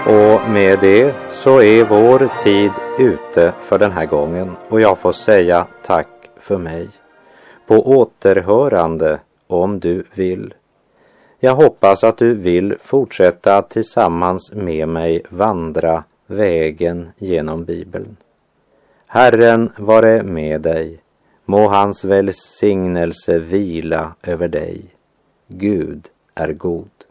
Och med det så är vår tid ute för den här gången och jag får säga tack för mig. På återhörande om du vill. Jag hoppas att du vill fortsätta tillsammans med mig vandra vägen genom Bibeln. Herren vare med dig. Må hans välsignelse vila över dig. Gud är god.